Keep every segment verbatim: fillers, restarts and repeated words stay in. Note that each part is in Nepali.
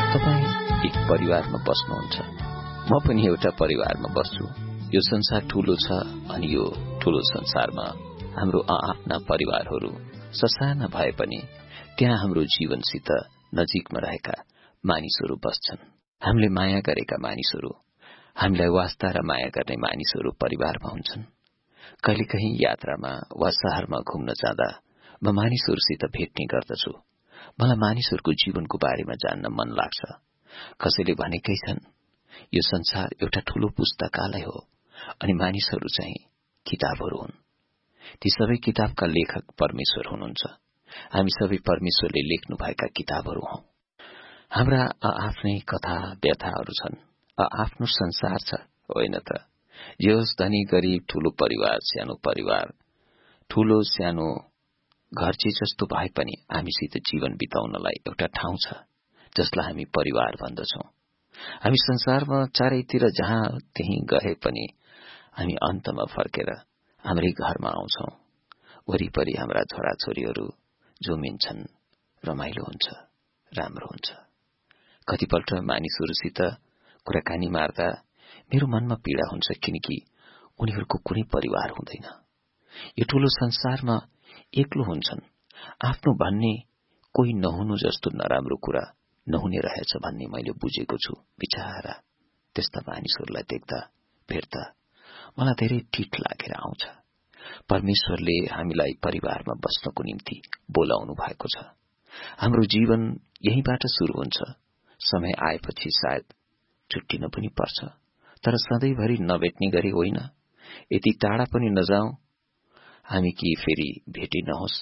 तपाईँ एक परिवारमा बस्नुहुन्छ, म पनि एउटा परिवारमा बस्छु। यो संसार ठूलो छ अनि यो ठूलो संसारमा हाम्रो आआफ्ना परिवारहरू ससाना भए पनि त्यहाँ हाम्रो जीवनसित नजिकमा रहेका मानिसहरू बस्छन्। हामीले माया गरेका मानिसहरू, हामीलाई वास्ता र माया गर्ने मानिसहरू परिवारमा हुन्छन्। कहिलेकाहीँ यात्रामा वा शहरमा घुम्न जाँदा म मानिसहरूसित भेट्ने गर्दछु। मलाई मानिसहरूको जीवनको बारेमा जान्न मन लाग्छ। कसैले भनेकै छन्, यो संसार एउटा ठूलो पुस्तकालय हो अनि मानिसहरू चाहिँ किताबहरू हुन्। ती सबै किताबका लेखक परमेश्वर हुनुहुन्छ। हामी सबै परमेश्वरले लेख्नुभएका किताबहरू हौं। हाम्रा आआफ्नै कथा व्यथाहरू छन्, आआफ्नो संसार छ, होइन त? यस धनी गरीब, ठूलो परिवार, सानो परिवार, ठूलो सानो घर चाहिँ जस्तो भए पनि हामीसित जीवन बिताउनलाई एउटा ठाउँ छ जसलाई हामी परिवार भन्दछौं। हामी संसारमा चारैतिर जहाँ त्यही गए पनि हामी अन्तमा फर्केर हाम्रै घरमा आउँछौं। वरिपरि हाम्रा छोराछोरीहरू झुमिन्छन्, रमाइलो हुन्छ, राम्रो हुन्छ। कतिपल्ट मानिसहरूसित कुराकानी मार्दा मेरो मनमा पीड़ा हुन्छ, किनकि उनीहरूको कुनै परिवार हुँदैन। यो ठूलो संसारमा एक्लो हुन्छन्। आफ्नो भन्ने कोही नहुनु जस्तो नराम्रो कुरा नहुने रहेछ भन्ने मैले बुझेको छु। बिचारा त्यस्ता मानिसहरूलाई देख्दा भेट्दा मलाई धेरै ठिठ लागेर आउँछ। परमेश्वरले हामीलाई परिवारमा बस्नको निम्ति बोलाउनु भएको छ। हाम्रो जीवन यहीबाट शुरू हुन्छ। समय आएपछि सायद छुट्टिन पनि पर्छ, तर सधैँभरि नभेट्ने गरी होइन। यति टाढा पनि नजाउँ हामी कि फेरि भेटी नहोस्।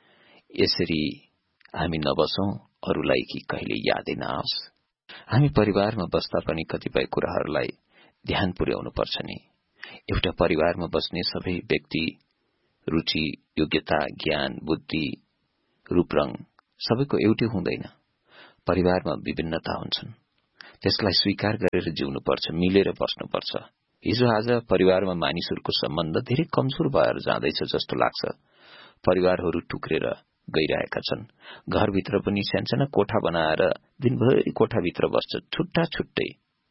यसरी हामी नबसौं अरूलाई कि कहिले यादै नआओस्। हामी परिवारमा बस्दा पनि कतिपय कुराहरूलाई ध्यान पुर्याउनु पर्छ नि। एउटा परिवारमा बस्ने सबै व्यक्ति रुचि, योग्यता, ज्ञान, बुद्धि, रूपरंग सबैको एउटै हुँदैन। परिवारमा विभिन्नता हुन्छन्। त्यसलाई स्वीकार गरेर जिउनुपर्छ, मिलेर बस्नुपर्छ। हिजो आज परिवारमा मानिसहरूको सम्बन्ध धेरै कमजोर भएर जाँदैछ जस्तो लाग्छ। परिवारहरू टुक्रेर गइरहेका छन्। घरभित्र पनि सानसाना कोठा बनाएर दिनभरि कोठाभित्र बस्छ, छुट्टा छुट्टै।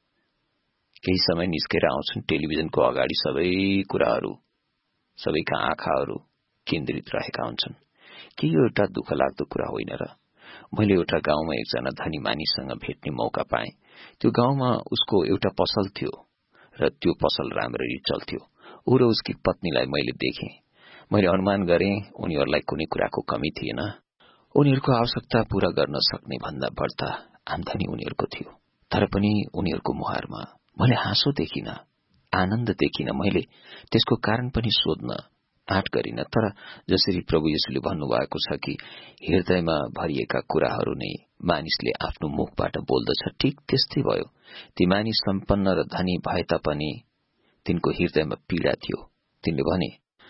केही समय निस्केर आउँछन् टेलिभिजनको अगाडि। सबै कुराहरू, सबैका आँखाहरू केन्द्रित रहेका हुन्छन्। के यो एउटा दुःख लाग्दो कुरा होइन र? मैले एउटा गाउँमा एकजना धनी मानिससँग भेट्ने मौका पाएँ। त्यो गाउँमा उसको एउटा पसल थियो र त्यो पसल राम्ररी चल्थ्यो। ऊ र उसकी पत्नीलाई मैले देखेँ। मैले अनुमान गरेँ उनीहरूलाई कुनै कुराको कमी थिएन। उनीहरूको आवश्यकता पूरा गर्न सक्ने भन्दा बढ्ता आमदानी उनीहरूको थियो। तर पनि उनीहरूको मुहारमा मैले हाँसो देखिन, आनन्द देखिन। मैले त्यसको कारण पनि सोध्न आँट गरिन। तर जसरी प्रभु येशूले भन्नुभएको छ कि हृदयमा भरिएका कुराहरू नै मानिसले आफ्नो मुखबाट बोल्दछ, ठिक त्यस्तै भयो। ती मानिस सम्पन्न र धनी भए तापनि तिनको हृदयमा पीड़ा थियो। तिनले भने,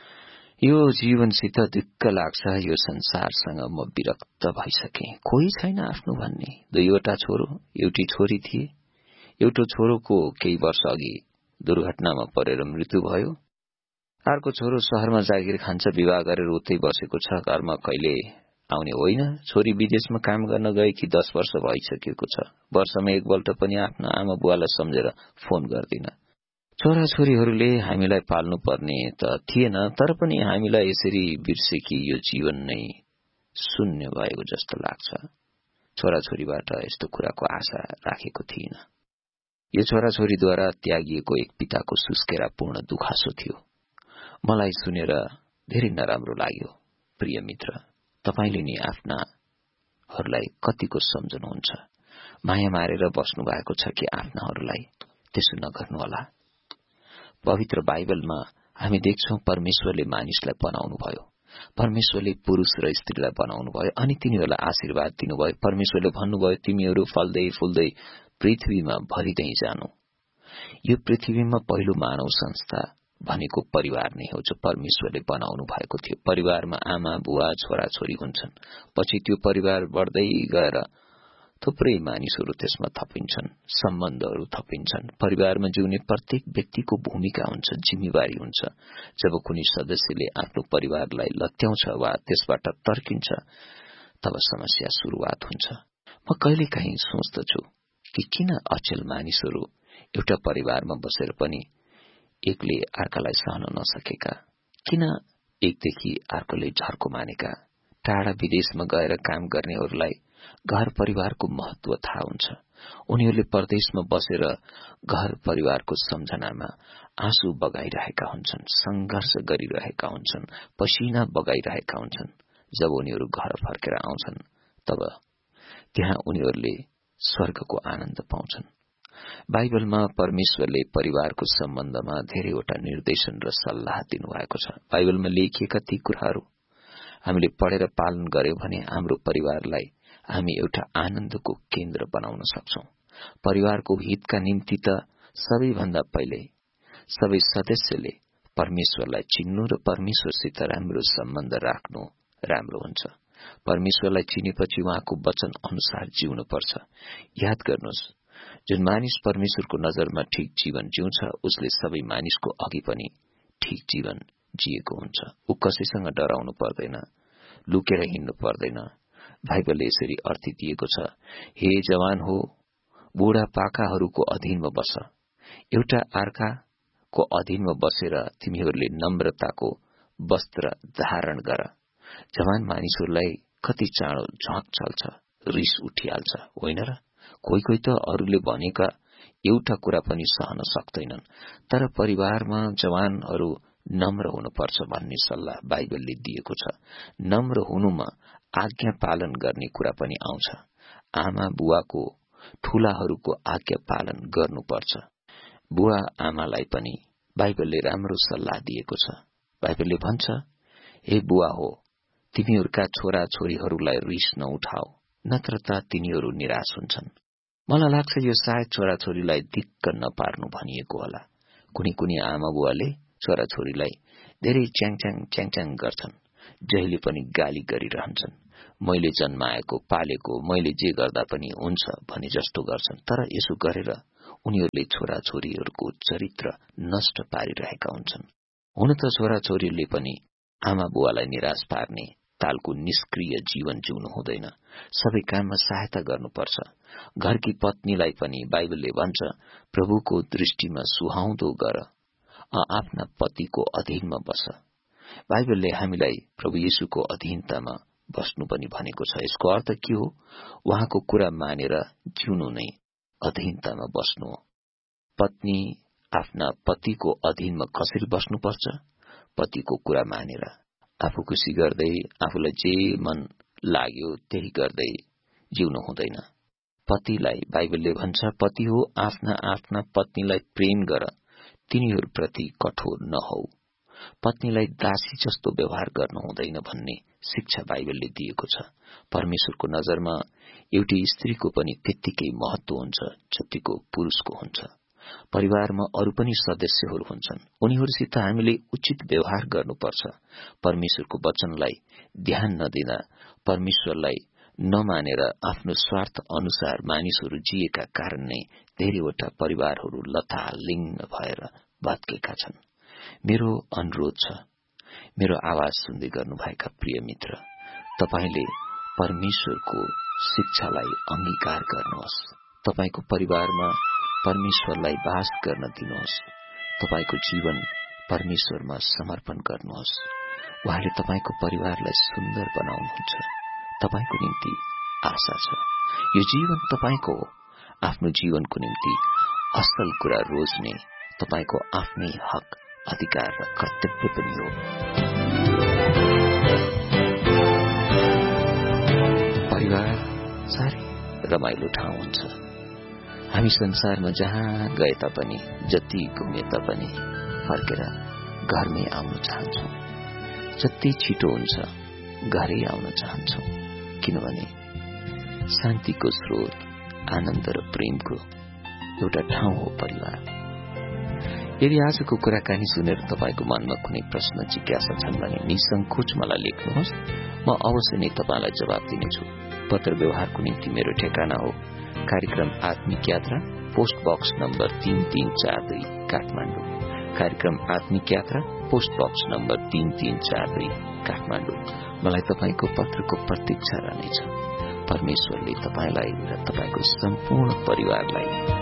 यो जीवनसित दिक्क लाग्छ, यो संसारसँग म विरक्त भइसके। कोही छैन आफ्नो भन्ने। दुईवटा छोरो, एउटी छोरी थिए। एउटा छोरोको केही वर्ष अघि दुर्घटनामा परेर मृत्यु भयो। अर्को छोरो शहरमा जागिर खान्छ, विवाह गरेर उतै बसेको छ, घरमा कहिले आउने होइन। छोरी विदेशमा काम गर्न गएकी दस वर्ष भइसकेको छ। वर्षमा एकपल्ट पनि आफ्ना आमा बुवालाई सम्झेर फोन गर्दिन। छोराछोरीहरूले हामीलाई पाल्नु पर्ने त थिएन, तर पनि हामीलाई यसरी बिर्से कि यो जीवन नै शून्य भएको जस्तो लाग्छ। छोराछोरीबाट यस्तो कुराको आशा राखेको थिइन। यो छोराछोरीद्वारा त्यागिएको एक पिताको सुस्केरा पूर्ण दुखासो थियो। मलाई सुनेर धेरै नराम्रो लाग्यो। प्रिय मित्र, तपाईले नि आफ्नाहरूलाई कतिको सम्झनुहुन्छ? माया मारेर बस्नु भएको छ कि आफ्नाहरूलाई? त्यसो नगर्नुहोला। पवित्र बाइबलमा हामी देख्छौं परमेश्वरले मानिसलाई बनाउनु भयो। परमेश्वरले पुरुष र स्त्रीलाई बनाउनु भयो अनि तिनीहरूलाई आशीर्वाद दिनुभयो। परमेश्वरले भन्नुभयो, तिमीहरू फल्दै फुल्दै पृथ्वीमा भरिदै जानु। यो पृथ्वीमा पहिलो मानव संस्था भनेको परिवार नै हो, जो परमेश्वरले बनाउनु भएको थियो। परिवारमा आमा बुवा छोरा छोरी हुन्छन्। पछि त्यो परिवार बढ्दै गएर थुप्रै मानिसहरू त्यसमा थपिन्छन्, सम्बन्धहरू थपिन्छन्। परिवारमा जिउने प्रत्येक व्यक्तिको भूमिका हुन्छ, जिम्मेवारी हुन्छ। जब कुनै सदस्यले आफ्नो परिवारलाई लत्याउँछ वा त्यसबाट तर्किन्छ, तब समस्या सुरुवात हुन्छ। म कहिलेकाहीँ सोच्दछु, कि किन अचेल मानिसहरू एउटा परिवारमा बसेर पनि एकले अर्कालाई सहन नसकेका, किन एकदेखि अर्कोले झर्को मानेका। टाढा विदेशमा गएर काम गर्नेहरूलाई घर परिवारको महत्व थाहा हुन्छ। उनीहरूले परदेशमा बसेर घर परिवारको सम्झनामा आँसु बगाइरहेका हुन्छन्, संघर्ष गरिरहेका हुन्छन्, पसिना बगाइरहेका हुन्छन्। जब उनीहरू घर फर्केर आउँछन् तब त्यहाँ उनीहरूले स्वर्गको आनन्द पाउँछन्। बाइबलमा परमेश्वरले परिवारको सम्बन्धमा धेरैवटा निर्देशन र सल्लाह दिनुभएको छ। बाइबलमा लेखिएका ती कुराहरू हामीले पढेर पालन गर्यौं भने हाम्रो परिवारलाई हामी एउटा आनन्दको केन्द्र बनाउन सक्छौं। परिवारको हितका निम्ति त सबैभन्दा पहिले सबै सदस्यले परमेश्वरलाई चिन्नु र परमेश्वरसित राम्रो सम्बन्ध राख्नु राम्रो हुन्छ। परमेश्वरलाई चिनेपछि उहाँको वचन अनुसार जिउनु पर्छ। याद गर्नुहोस्, जुन मानिस परमेश्वरको नजरमा ठीक जीवन जिउँछ उसले सबै मानिसको अघि पनि ठीक जीवन जिएको हुन्छ। ऊ कसैसँग डराउनु पर्दैन, लुकेर हिँड्नु पर्दैन। बाइबलले यसरी अर्थ दिएको छ, हे जवान हो, बुढा पाकाहरूको अधीनमा बस, एउटा अर्काको अधीनमा बसेर तिमीहरूले नम्रताको वस्त्र धारण गर। जवान मानिसहरूलाई कति चाँडो झ्वाक चल्छ, रिस उठिहाल्छ, होइन र? कोही कोही त अरूले भनेका एउटा कुरा पनि सहन सक्दैनन्। तर परिवारमा जवानहरू नम्र हुनुपर्छ भन्ने सल्लाह बाइबलले दिएको छ। नम्र हुनुमा आज्ञा पालन गर्ने कुरा पनि आउँछ। आमा बुवाको, ठूलाहरूको आज्ञा पालन गर्नुपर्छ। बुवा आमालाई पनि बाइबलले राम्रो सल्लाह दिएको छ। बाइबलले भन्छ, हे बुवा हो, तिमीहरूका छोरा छोरीहरूलाई रिस नउठाओ, नत्र त तिनीहरू निराश हुन्छन्। मलाई लाग्छ यो सायद छोराछोरीलाई दिक्क नपार्नु भनिएको होला। कुनै कुनै आमा बुवाले छोराछोरीलाई धेरै च्याङच्याङ च्याङच्याङ गर्छन्, जहिले पनि गाली गरिरहन्छन्। मैले जन्माएको पालेको मैले जे गर्दा पनि हुन्छ भने जस्तो गर्छन्। तर यसो गरेर उनीहरूले छोराछोरीहरूको चरित्र नष्ट पारिरहेका हुन्छन्। हुन त छोराछोरीले पनि आमा बुवालाई निराश पार्ने तालको निष्क्रिय जीवन जिउनु हुँदैन। सबै काममा सहायता गर्नुपर्छ। घरकी पत्नीलाई पनि बाइबलले भन्छ, प्रभुको दृष्टिमा सुहाउँदो गर, आफ्ना पतिको अधीनमा बस। बाइबलले हामीलाई प्रभु येशूको अधीनतामा बस्नु पनि भनेको छ। यसको अर्थ के हो? उहाँको कुरा मानेर जिउनु नै अधीनतामा बस्नु हो। पत्नी आफ्ना पतिको अधीनमा कसरी बस्नुपर्छ? पतिको कुरा मानेर, आफू खुसी गर्दै, आफूलाई जे मन लाग्यो त्यही गर्दै जिउनु हुँदैन। पतिलाई बाइबलले भन्छ, पति हो आफ्ना आफ्ना पत्नीलाई प्रेम गर, तिनीहरूप्रति कठोर नहौ। पत्नीलाई दासी जस्तो व्यवहार गर्नु हुँदैन भन्ने शिक्षा बाइबलले दिएको छ। परमेश्वरको नजरमा एउटी स्त्रीको पनि त्यत्तिकै महत्व हुन्छ जतिको पुरुषको हुन्छ। परिवारमा अरू पनि सदस्यहरू हुन्छन्, उनीहरूसित हामीले उचित व्यवहार गर्नुपर्छ। परमेश्वरको वचनलाई ध्यान नदिँदा, परमेश्वरलाई नमानेर आफ्नो स्वार्थ अनुसार मानिसहरू जिएका कारण नै धेरैवटा परिवारहरू लथालिङ्ग भएर भत्केका छन्। मेरो अनुरोध छ, मेरो आवाज सुन्दै गर्नुभएका प्रिय मित्र, तपाईले परमेश्वरको शिक्षालाई अंगीकार गर्नुहोस्। तपाईको परिवारमा परमेश्वरलाई वास गर्न दिनुहोस्। तपाईको जीवन परमेश्वरमा समर्पण गर्नुहोस्। उहाँले तपाईको परिवारलाई सुन्दर बनाउनुहुन्छ। तपाईको निम्ति आशा छ। यो जीवन तपाईको हो। आफ्नो जीवनको निम्ति असल कुरा रोज्ने तपाईको आफ्नै हक, अधिकार र कर्तव्य पनि हो। परिवार साह्रै रमाइलो ठाउँ हुन्छ। हामी संसारमा जहाँ गए तापनि, जति घुमे तापनि फर्केर घरमै आउन चाहन्छौँ। जति छिटो हुन्छ घरै आउन चाहन्छौँ, किनभने शान्तिको स्रोत, आनन्द र प्रेमको एउटा ठाउँ हो परिवार। यदि आजको कुराकानी सुनेर तपाईको मनमा कुनै प्रश्न जिज्ञासा छन् भने निसंकोच मलाई लेख्नुहोस्। म अवश्य नै तपाईलाई जवाब दिनेछु। पत्र व्यवहारको निम्ति मेरो ठेगाना हो कार्यक्रम आत्मिक यात्रा, पोस्ट बक्स नम्बर तीन तीन चार दुई काठमाडौँ। कार्यक्रम आत्मिक यात्रा, पोस्ट बक्स नम्बर तीन तीन चार दुई काठमाडौँ। मलाई तपाईको पत्रको प्रतीक्षा रहनेछ। परमेश्वरले तपाईलाई र तपाईको सम्पूर्ण परिवारलाई